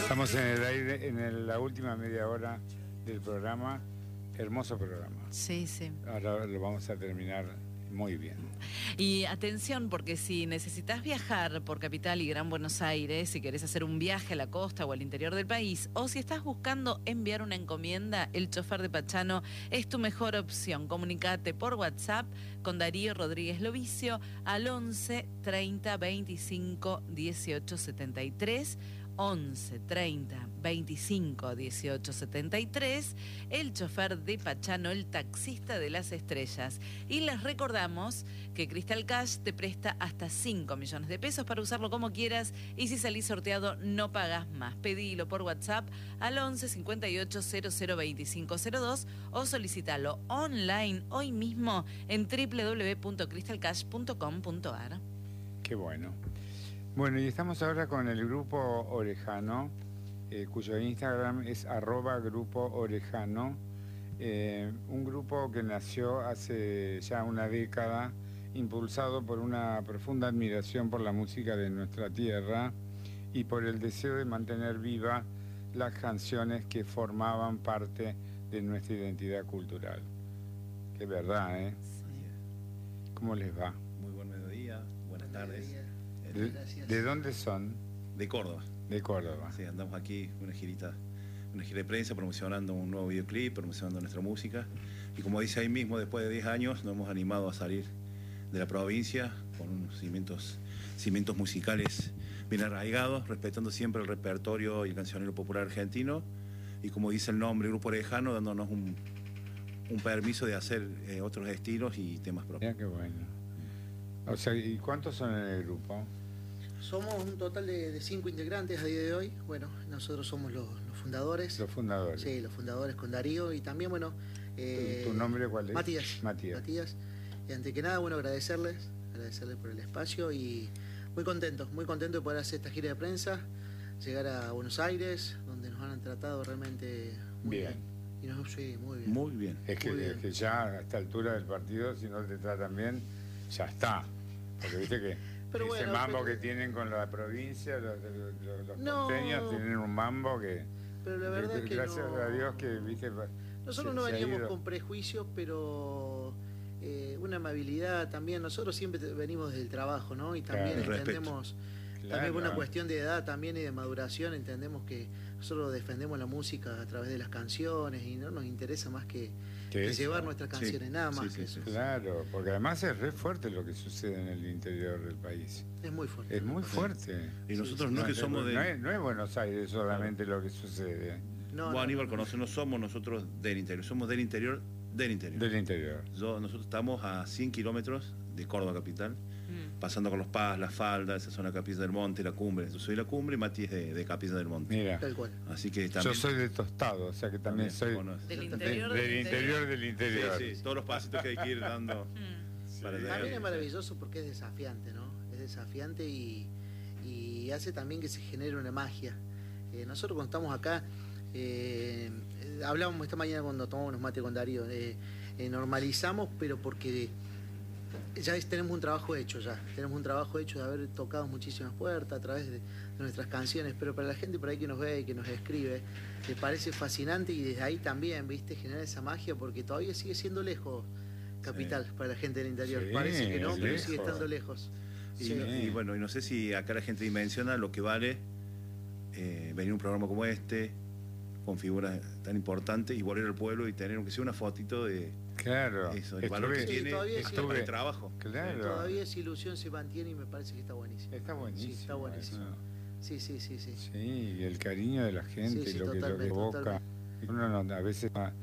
Estamos en el aire, la última media hora del programa. Hermoso programa. Sí, sí. Ahora lo vamos a terminar muy bien. Y atención, porque si necesitas viajar por Capital y Gran Buenos Aires, si querés hacer un viaje a la costa o al interior del país, o si estás buscando enviar una encomienda, el chofer de Pachano es tu mejor opción. Comunicate por WhatsApp con Darío Rodríguez Lovicio al 11 30 25 18 73. 11 30 25 18 73, el chofer de Pachano, el taxista de las estrellas. Y les recordamos que Crystal Cash te presta hasta 5 millones de pesos para usarlo como quieras, y si salís sorteado no pagás más. Pedilo por WhatsApp al 11 58 00 25 02 o solicitalo online hoy mismo en www.crystalcash.com.ar. Qué bueno. Bueno, y estamos ahora con el Grupo Orejano, cuyo Instagram es @grupoorejano, un grupo que nació hace ya una década, impulsado por una profunda admiración por la música de nuestra tierra y por el deseo de mantener viva las canciones que formaban parte de nuestra identidad cultural. Qué verdad, ¿eh? ¿Cómo les va? Muy buen mediodía, buenas tardes. ¿De dónde son? De Córdoba. De Córdoba. Sí, andamos aquí, una gira de prensa, promocionando un nuevo videoclip, promocionando nuestra música. Y como dice ahí mismo, después de 10 años nos hemos animado a salir de la provincia con unos cimientos musicales bien arraigados, respetando siempre el repertorio y el cancionero popular argentino. Y como dice el nombre, Grupo Orejano, dándonos un permiso de hacer otros estilos y temas propios. Mira qué bueno. O sea, ¿y cuántos son en el grupo? Somos un total de 5 integrantes a día de hoy. Bueno, nosotros somos los fundadores. Los fundadores. Sí, los fundadores con Darío y también, bueno... ¿Tu nombre cuál es? Matías. Matías. Y ante que nada, bueno, agradecerles por el espacio y muy contento de poder hacer esta gira de prensa, llegar a Buenos Aires, donde nos han tratado realmente muy bien. Y sí, muy bien. Muy bien. Es que ya a esta altura del partido, si no te tratan bien, ya está. Porque viste que pero ese bueno, mambo que tienen con la provincia, los porteños tienen un mambo que... Pero la verdad es que gracias a Dios que, viste... Nosotros no veníamos con prejuicios, pero una amabilidad también. Nosotros siempre venimos del trabajo, ¿no? Y también entendemos... También por una cuestión de edad también y de maduración, entendemos que nosotros defendemos la música a través de las canciones y no nos interesa más que llevar nuestras canciones, nada más que eso. Claro, porque además es re fuerte lo que sucede en el interior del país. Es muy fuerte. Es muy fuerte. Y nosotros no es que somos de... No es Buenos Aires solamente lo que sucede. Bueno, Aníbal, no somos nosotros del interior, somos del interior. Del interior. Nosotros estamos a 100 kilómetros de Córdoba capital, pasando con Los Paz, La Falda, esa zona de Capilla del Monte, La Cumbre. Yo soy La Cumbre y Mati es de Capilla del Monte. Mira, tal cual. Así que también... Yo soy de Tostado, o sea que también soy del interior del interior. Sí, todos los pasitos que hay que ir dando. También es maravilloso porque es desafiante, ¿no? Es desafiante y hace también que se genere una magia. Nosotros cuando estamos acá, hablábamos esta mañana cuando tomamos unos mates con Darío, normalizamos, pero porque ya tenemos un trabajo hecho de haber tocado muchísimas puertas a través de nuestras canciones, pero para la gente por ahí que nos ve y que nos escribe, le parece fascinante y desde ahí también, viste, generar esa magia porque todavía sigue siendo lejos Capital para la gente del interior. Parece que no, pero sigue estando lejos. Y bueno, y no sé si acá la gente dimensiona lo que vale venir a un programa como este, con figuras tan importantes, y volver al pueblo y tener aunque sea una fotito de... Claro. Eso, el valor que tiene el trabajo. Claro. Todavía esa ilusión se mantiene y me parece que está buenísimo. Está buenísimo. Sí, está buenísimo. Sí. Sí, y el cariño de la gente, lo que evoca. Uno a veces